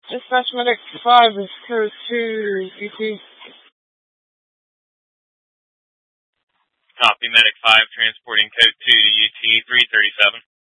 Dispatch Medic 5 is code 2, UT. Copy, Medic 5, transporting code 2 to UT 337.